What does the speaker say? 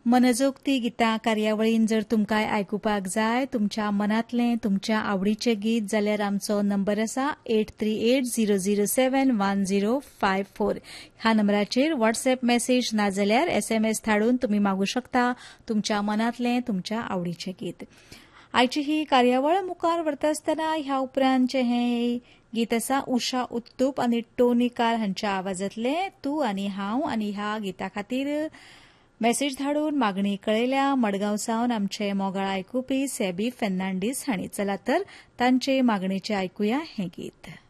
मनजोगती गितां कार्यावळीन जर तुमकां आयकुपाक जाय तुमच्या मनातलें तुमच्या आवडीचें गीत जाल्यार आमचो नंबर आसा 8380071054 ह्या नंबराचेर व्हॉट्सएप मेसेज नाजाल्यार SMS धाडून तुमी मागू शकता तुमच्या मनातलें तुमच्या आवडीचें गीत. आयची ही कार्यावळ मुखार व्हरता आसतना ह्या उपरांतचें हें गीत आसा उषा उत्तूप आनी टोनी कार हांच्या आवाजांतलें तूं आनी हांव आनी ह्या गिता खातीर मेसेज धाडून मागणी कळयल्या मडगांवसावन आमचे मोगाळ आयकुपी सेबी फेर्नांडीस हांणी. चला तर तांचे मागणेचें आयकुया हें गीत.